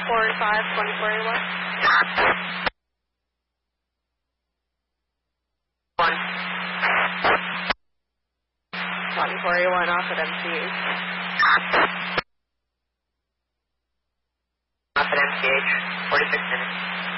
45, 2481. 1. 2481 off at MCH. Off at MCH, 46 minutes.